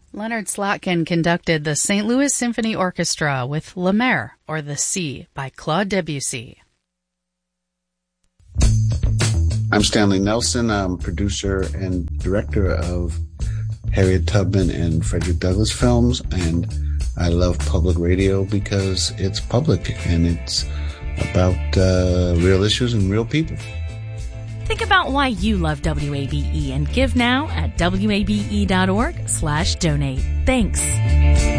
Leonard Slotkin conducted the St. Louis Symphony Orchestra with La Mer, or The Sea, by Claude Debussy. I'm Stanley Nelson. I'm producer and director of Harriet Tubman and Frederick Douglass films, and I love public radio because it's public and it's about real issues and real people. Think about why you love WABE and give now at wabe.org/donate. Thanks.